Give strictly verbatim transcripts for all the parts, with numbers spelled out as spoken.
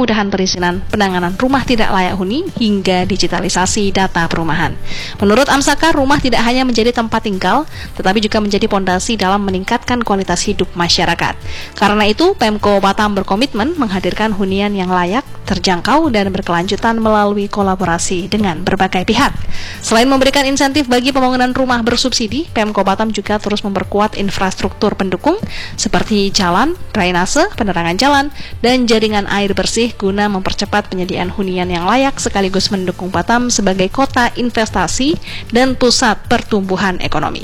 kemudahan perizinan, penanganan rumah tidak layak huni, hingga digitalisasi data perumahan. Menurut Amsaka, rumah tidak hanya menjadi tempat tinggal, tetapi juga menjadi pondasi dalam meningkatkan kualitas hidup masyarakat. Karena itu, Pemko Batam berkomitmen menghadirkan hunian yang layak, terjangkau, dan berkelanjutan melalui kolaborasi dengan berbagai pihak. Selain memberikan insentif bagi pembangunan rumah bersubsidi, Pemko Batam juga terus memperkuat infrastruktur pendukung seperti jalan, drainase, penerangan jalan, dan jaringan air bersih guna mempercepat penyediaan hunian yang layak sekaligus mendukung Batam sebagai kota investasi dan pusat pertumbuhan ekonomi.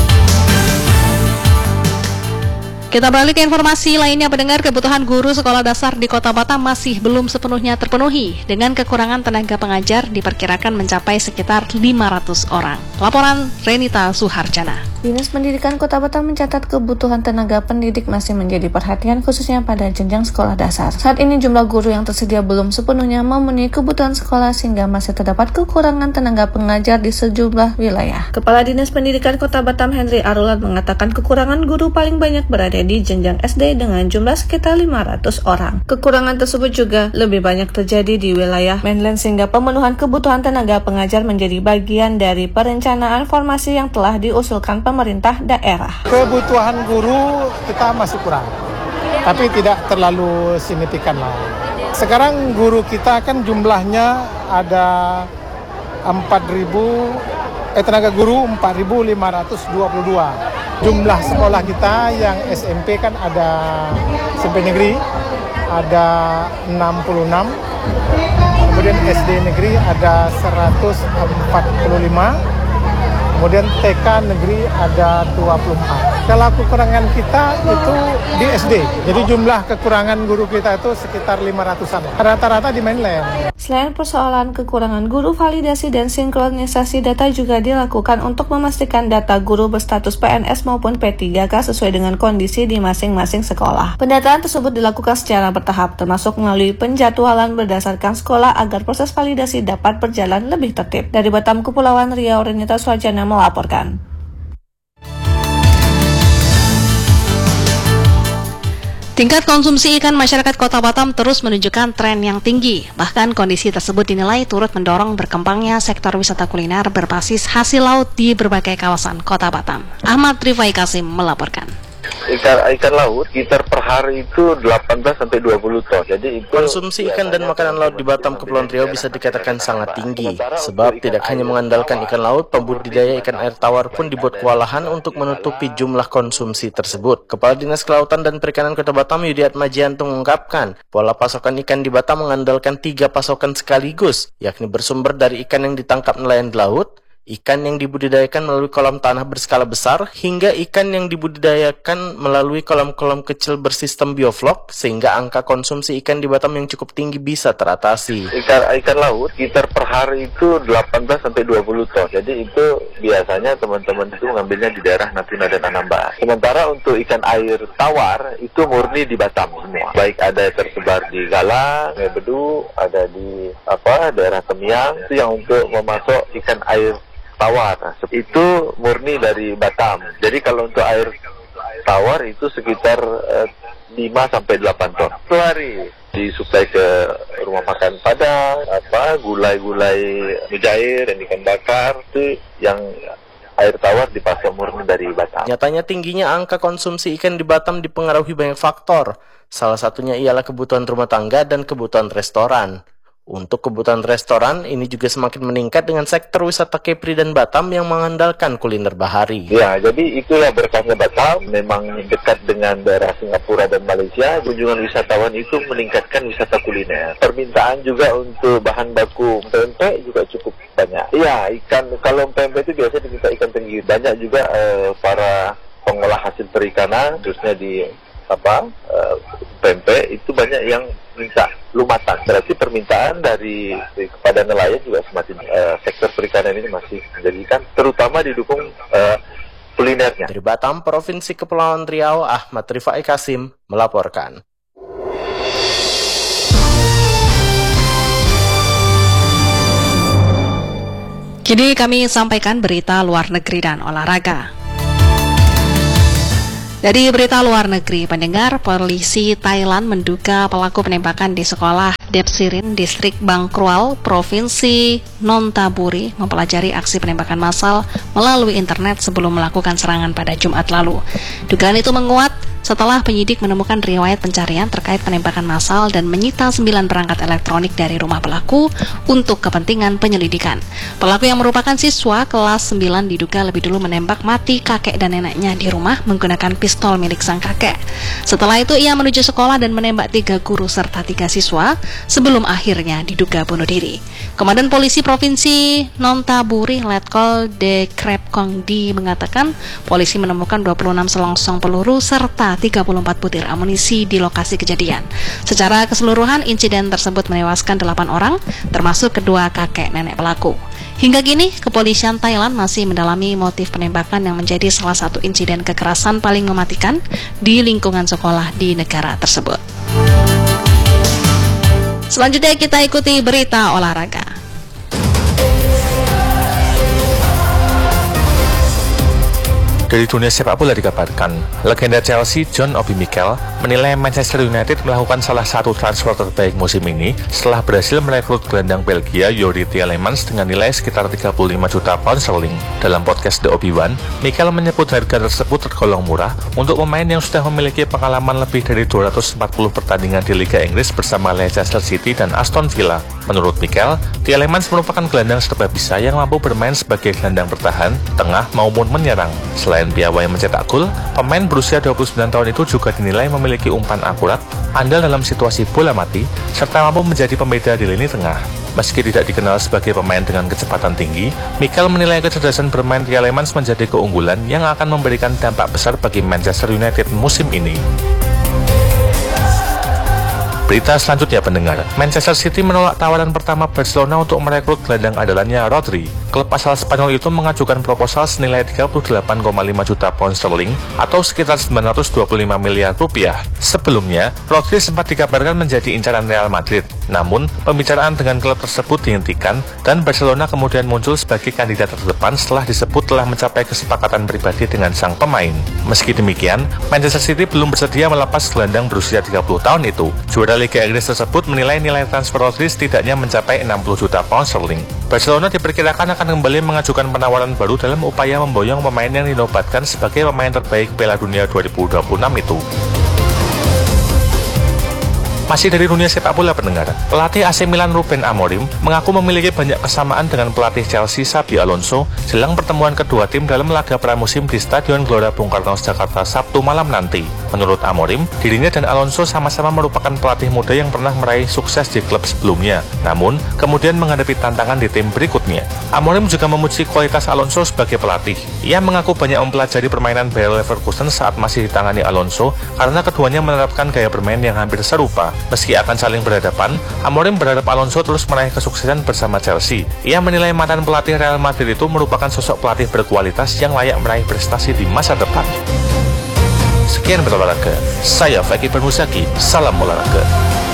Kita beralih ke informasi lainnya, pendengar. Kebutuhan guru sekolah dasar di Kota Batam masih belum sepenuhnya terpenuhi. Dengan kekurangan tenaga pengajar diperkirakan mencapai sekitar lima ratus orang. Laporan Renita Suharjana. Dinas Pendidikan Kota Batam mencatat kebutuhan tenaga pendidik masih menjadi perhatian khususnya pada jenjang sekolah dasar. Saat ini jumlah guru yang tersedia belum sepenuhnya memenuhi kebutuhan sekolah sehingga masih terdapat kekurangan tenaga pengajar di sejumlah wilayah. Kepala Dinas Pendidikan Kota Batam Henry Arulat mengatakan kekurangan guru paling banyak berada di jenjang S D dengan jumlah sekitar lima ratus orang. Kekurangan tersebut juga lebih banyak terjadi di wilayah mainland sehingga pemenuhan kebutuhan tenaga pengajar menjadi bagian dari perencanaan formasi yang telah diusulkan pemerintah daerah. Kebutuhan guru kita masih kurang, tapi tidak terlalu signifikan lah. Sekarang guru kita kan jumlahnya ada empat ribu, eh tenaga guru empat ribu lima ratus dua puluh dua. Jumlah sekolah kita yang S M P kan ada S M P negeri ada enam puluh enam, kemudian S D negeri ada seratus empat puluh lima, kemudian T K negeri ada dua puluh empat. Kalau kekurangan kita itu di S D, jadi jumlah kekurangan guru kita itu sekitar lima ratusan, rata-rata di mainland. Selain persoalan kekurangan guru, validasi dan sinkronisasi data juga dilakukan untuk memastikan data guru berstatus P N S maupun P tiga K sesuai dengan kondisi di masing-masing sekolah. Pendataan tersebut dilakukan secara bertahap, termasuk melalui penjadwalan berdasarkan sekolah agar proses validasi dapat berjalan lebih tertib. Dari Batam, Kepulauan Riau, Renita Suharjana melaporkan. Tingkat konsumsi ikan masyarakat Kota Batam terus menunjukkan tren yang tinggi. Bahkan kondisi tersebut dinilai turut mendorong berkembangnya sektor wisata kuliner berbasis hasil laut di berbagai kawasan Kota Batam. Ahmad Rifai Kasim melaporkan. Ikan, ikan laut sekitar per hari itu delapan belas sampai dua puluh ton. Jadi itu konsumsi ikan dan makanan laut di Batam, Kepulauan Riau bisa dikatakan sangat tinggi. Sebab tidak hanya mengandalkan ikan laut, pembudidaya ikan air tawar pun dibuat kewalahan untuk menutupi jumlah konsumsi tersebut. Kepala Dinas Kelautan dan Perikanan Kota Batam Yudi Atmajianto mengungkapkan, pola pasokan ikan di Batam mengandalkan tiga pasokan sekaligus, yakni bersumber dari ikan yang ditangkap nelayan di laut, ikan yang dibudidayakan melalui kolam tanah berskala besar, hingga ikan yang dibudidayakan melalui kolam-kolam kecil bersistem bioflok, sehingga angka konsumsi ikan di Batam yang cukup tinggi bisa teratasi. Ikan, ikan laut sekitar per hari itu delapan belas sampai dua puluh ton. Jadi itu biasanya teman-teman itu mengambilnya di daerah Natuna dan Anambas. Sementara untuk ikan air tawar itu murni di Batam semua. Baik ada tersebar di Galang, Bedu, ada di apa daerah Temiang, itu yang untuk memasok ikan air tawar itu murni dari Batam. Jadi kalau untuk air tawar itu sekitar uh, lima sampai delapan ton per hari disuplai ke rumah makan Padang, apa gulai-gulai mujair dan ikan bakar itu yang air tawar dipasok murni dari Batam. Nyatanya tingginya angka konsumsi ikan di Batam dipengaruhi banyak faktor. Salah satunya ialah kebutuhan rumah tangga dan kebutuhan restoran. Untuk kebutuhan restoran, ini juga semakin meningkat dengan sektor wisata Kepri dan Batam yang mengandalkan kuliner bahari. Ya, jadi itulah berkahnya Batam, memang dekat dengan daerah Singapura dan Malaysia. Kunjungan wisatawan itu meningkatkan wisata kuliner. Permintaan juga untuk bahan baku pempek juga cukup banyak. Iya, ikan, kalau pempek itu biasanya diminta ikan tenggiri. Banyak juga eh, para pengolah hasil perikanan, khususnya di apa uh, pempek itu banyak yang minta lumatan. Berarti permintaan dari, dari kepada nelayan juga semakin uh, sektor perikanan ini masih menjadikan, terutama didukung uh, kulinernya. Dari Batam, Provinsi Kepulauan Riau, Ahmad Rifai Kasim melaporkan. Kini kami sampaikan berita luar negeri dan olahraga. Dari berita luar negeri, pendengar, polisi Thailand menduga pelaku penembakan di sekolah Depsirin, Distrik Bangkrual, Provinsi Nonthaburi mempelajari aksi penembakan massal melalui internet sebelum melakukan serangan pada Jumat lalu. Dugaan itu menguat setelah penyidik menemukan riwayat pencarian terkait penembakan massal dan menyita sembilan perangkat elektronik dari rumah pelaku untuk kepentingan penyelidikan. Pelaku yang merupakan siswa kelas sembilan diduga lebih dulu menembak mati kakek dan neneknya di rumah menggunakan pistol milik sang kakek. Setelah itu ia menuju sekolah dan menembak tiga guru serta tiga siswa sebelum akhirnya diduga bunuh diri. Komandan Polisi Provinsi Nonthaburi Letkol De Krepkongdi mengatakan polisi menemukan dua puluh enam selongsong peluru serta tiga puluh empat butir amunisi di lokasi kejadian. Secara keseluruhan, insiden tersebut menewaskan delapan orang, termasuk kedua kakek nenek pelaku. Hingga kini, kepolisian Thailand masih mendalami motif penembakan yang menjadi salah satu insiden kekerasan paling mematikan di lingkungan sekolah di negara tersebut. Selanjutnya kita ikuti berita olahraga. Dari dunia sepak bola dikabarkan, legenda Chelsea John Obi Mikel menilai Manchester United melakukan salah satu transfer terbaik musim ini setelah berhasil merekrut gelandang Belgia Youri Tielemans dengan nilai sekitar tiga puluh lima juta pound sterling. Dalam podcast The Obi-Wan, Mikel menyebut harga tersebut tergolong murah untuk pemain yang sudah memiliki pengalaman lebih dari dua ratus empat puluh pertandingan di Liga Inggris bersama Leicester City dan Aston Villa. Menurut Mikel, Tielemans merupakan gelandang serba bisa yang mampu bermain sebagai gelandang bertahan, tengah maupun menyerang. Selain piawai mencetak gol, pemain berusia dua puluh sembilan tahun itu juga dinilai memiliki umpan akurat, andal dalam situasi bola mati, serta mampu menjadi pembeda di lini tengah. Meski tidak dikenal sebagai pemain dengan kecepatan tinggi, Mikel menilai kecerdasan bermain Tielemans menjadi keunggulan yang akan memberikan dampak besar bagi Manchester United musim ini. Berita selanjutnya pendengar, Manchester City menolak tawaran pertama Barcelona untuk merekrut gelandang andalannya Rodri. Klub asal Spanyol itu mengajukan proposal senilai tiga puluh delapan koma lima juta pound sterling atau sekitar sembilan ratus dua puluh lima miliar rupiah. Sebelumnya, Rodri sempat dikabarkan menjadi incaran Real Madrid. Namun, pembicaraan dengan klub tersebut dihentikan dan Barcelona kemudian muncul sebagai kandidat terdepan setelah disebut telah mencapai kesepakatan pribadi dengan sang pemain. Meski demikian, Manchester City belum bersedia melepas gelandang berusia tiga puluh tahun itu. Juara Liga Inggris tersebut menilai nilai transfer Rodri setidaknya mencapai enam puluh juta pound sterling. Barcelona diperkirakan akan kembali mengajukan penawaran baru dalam upaya memboyong pemain yang dinobatkan sebagai pemain terbaik Piala Dunia dua ribu dua puluh enam itu. Masih dari dunia sepak bola pendengar, pelatih A C Milan Ruben Amorim mengaku memiliki banyak kesamaan dengan pelatih Chelsea Xabi Alonso jelang pertemuan kedua tim dalam laga pramusim di Stadion Gelora Bung Karno Jakarta Sabtu malam nanti. Menurut Amorim, dirinya dan Alonso sama-sama merupakan pelatih muda yang pernah meraih sukses di klub sebelumnya, namun kemudian menghadapi tantangan di tim berikutnya. Amorim juga memuji kualitas Alonso sebagai pelatih. Ia mengaku banyak mempelajari permainan Bayer Leverkusen saat masih ditangani Alonso karena keduanya menerapkan gaya bermain yang hampir serupa. Meski akan saling berhadapan, Amorim berharap Alonso terus meraih kesuksesan bersama Chelsea. Ia menilai mantan pelatih Real Madrid itu merupakan sosok pelatih berkualitas yang layak meraih prestasi di masa depan. Sekian berolahraga, saya Fakih Bermusaki, salam olahraga.